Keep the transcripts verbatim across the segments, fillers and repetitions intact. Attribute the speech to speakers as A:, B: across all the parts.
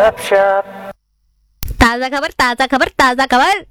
A: ताजा खबर ताजा खबर ताजा खबर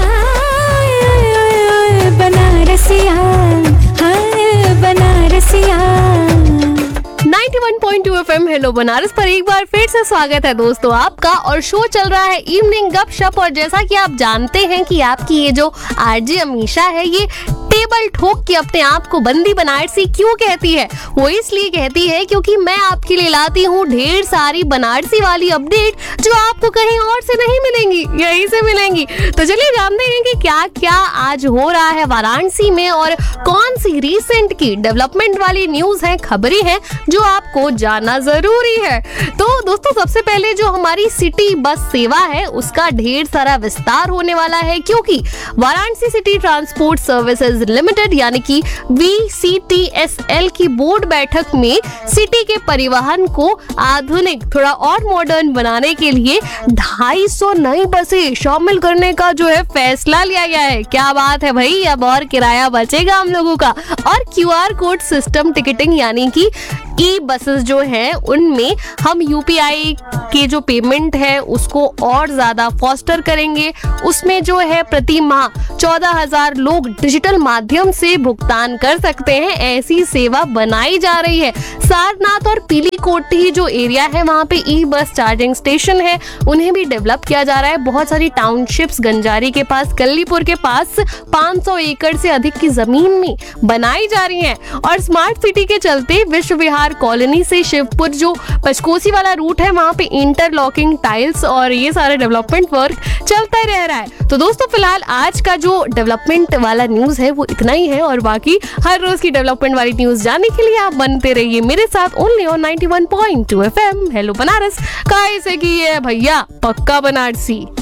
B: बनारसिया हाय बनारसिया
A: ninety one point two FM hello Banaras पर एक बार फिर से स्वागत है दोस्तों आपका। और शो चल रहा है इवनिंग गपशप। और जैसा कि आप जानते हैं कि आपकी ये जो आरजे अमीशा है ये टेबल ठोक के अपने आप को बंदी बनारसी क्यों कहती है? वो इसलिए कहती है क्योंकि मैं आपके लिए लाती हूँ ढेर सारी बनारसी वाली अपडेट जो आपको कहीं और से नहीं मिलेंगी, यहीं से मिलेंगी। तो चलिए जानते हैं कि क्या क्या आज हो रहा है वाराणसी में और कौन सी रिसेंट की डेवलपमेंट वाली न्यूज है, खबरें हैं जो आपको जानना जरूरी है। तो दोस्तों सबसे पहले जो हमारी सिटी बस सेवा है उसका ढेर सारा विस्तार होने वाला है, क्योंकि Varanasi city transport services limited यानी कि we C T S L की बोर्ड बैठक में सिटी के परिवहन को आधुनिक थोड़ा और मॉडर्न बनाने के लिए ढाई सौ नई बसें शामिल करने का जो है फैसला लिया गया है। क्या बात है भाई, अब और किराया बचेगा हम लोगों का। और Q R code system ticketing यानी कि ई बसेस जो हैं उनमें हम यू पी आई के जो पेमेंट है उसको और ज्यादा फॉस्टर करेंगे। उसमें जो है प्रति माह चौदह हजार लोग डिजिटल माध्यम से भुगतान कर सकते हैं, ऐसी सेवा बनाई जा रही है। सारनाथ और पीलीकोटी जो एरिया है वहाँ पे ई बस चार्जिंग स्टेशन है, उन्हें भी डेवलप किया जा रहा है। बहुत सारी टाउनशिप्स गंजारी के पास, कल्लीपुर के पास पाँच सौ एकड़ से अधिक की जमीन में बनाई जा रही है। और स्मार्ट सिटी के चलते विश्व विहार कॉलोनी से शिवपुर जो पचकोसी वाला रूट है वहाँ पे इंटरलॉकिंग टाइल्स और ये सारे डेवलपमेंट वर्क चलता रह रहा है। तो दोस्तों फिलहाल आज का जो डेवलपमेंट वाला न्यूज है वो इतना ही है। और बाकी हर रोज की डेवलपमेंट वाली न्यूज जानने के लिए आप बनते रहिए मेरे साथ only on ninety one point two FM hello Banaras. कैसे की है भैया पक्का बनारसी।